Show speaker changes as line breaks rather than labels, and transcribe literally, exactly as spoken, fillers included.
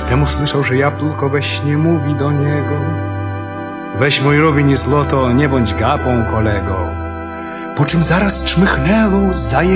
Wtem usłyszał, że jabłko we śnie mówi do niego: weź mój rubin i złoto, nie bądź gapą, kolego. Po czym zaraz czmychnęło za